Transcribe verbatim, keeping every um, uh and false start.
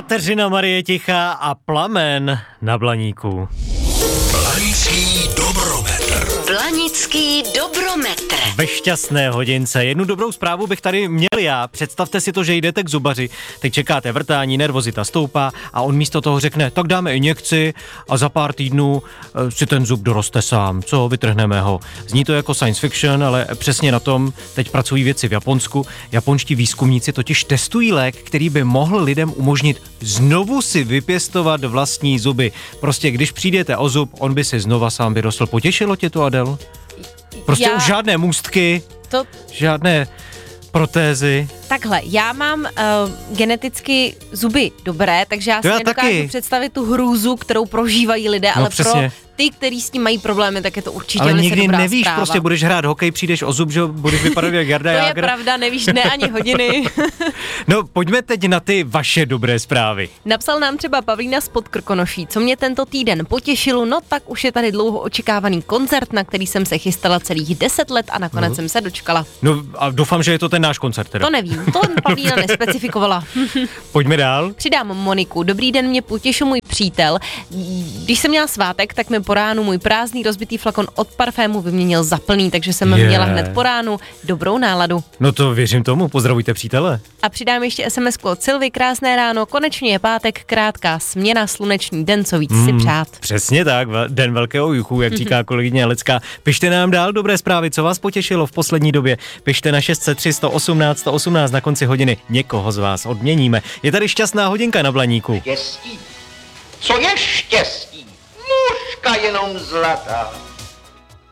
Kateřina Marie Tichá a Plamen na Blaníku. Blanický dobrometr. Blanický dobrometr. Ve šťastné hodince. Jednu dobrou zprávu bych tady měl já. Představte si to, že jdete k zubaři, teď čekáte vrtání, nervozita stoupá a on místo toho řekne, tak dáme injekci a za pár týdnů si ten zub doroste sám. Co, vytrhneme ho. Zní to jako science fiction, ale přesně na tom teď pracují vědci v Japonsku. Japonští výzkumníci totiž testují lék, který by mohl lidem umožnit znovu si vypěstovat vlastní zuby. Prostě když přijdete o zub, on by si znova sám vyrostl. Potěšilo tě to, Adel? Prostě já... už žádné můstky, to... žádné protézy. Takhle, já mám uh, geneticky zuby dobré, takže já si já nedokážu taky. představit tu hrůzu, kterou prožívají lidé, No, ale přesně. pro ty, kteří s tím mají problémy, tak je to určitě Ale velice nikdy dobrá nevíš, zpráva. prostě budeš hrát hokej, přijdeš o zub, že budeš vypadat jak Jarda To je Jágr. pravda, nevíš dne ani hodiny. No, pojďme teď na ty vaše dobré zprávy. Napsal nám třeba Pavlína z Podkrkonoší, co mě tento týden potěšilo, no tak už je tady dlouho očekávaný koncert, na který jsem se chystala celých deset let a nakonec no. jsem se dočkala. No a doufám, že je to ten náš koncert teda. To nevím, to Pavlína nespecifikovala. Pojďme dál. Přidám Moniku. Dobrý den, mě potěšil můj přítel. Když jsem měla svátek, tak mi po ránu můj prázdný rozbitý flakon od parfému vyměnil za plný, takže jsem Je. měla hned po ránu dobrou náladu. No to věřím tomu, pozdravujte přítele. A přidám ještě es em esku od Silvy, krásné ráno, konečně je pátek, krátká směna, slunečný den, co víc si přát. Přesně tak, den velkého juchu, jak říká kolegyně Alecká. Pište nám dál dobré zprávy, co vás potěšilo v poslední době. Pište na šest set tři sto osmnáct sto osmnáct na konci hodiny. Někoho z vás odměníme. Je tady šťastná hodinka na Blaníku. Štěstí. Co je štěstí? Mužka jenom zlatá.